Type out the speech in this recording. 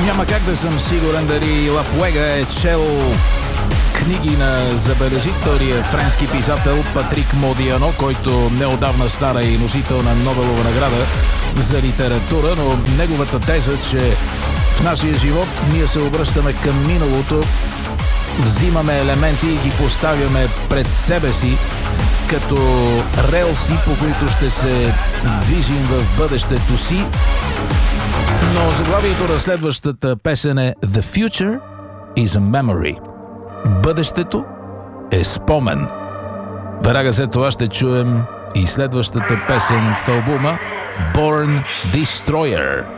Няма как да съм сигурен дали Лапуега е чел книги на забележителния френски писател Патрик Модиано, който неодавна стана и носител на Нобелова награда за литература, но неговата теза, че в нашия живот ние се обръщаме към миналото, взимаме елементи и ги поставяме пред себе си като релси, по които ще се движим в бъдещето си. Но заглавието на следващата песен е The Future is a Memory. Бъдещето е спомен. Веднага след това ще чуем и следващата песен в албума Born Destroyer.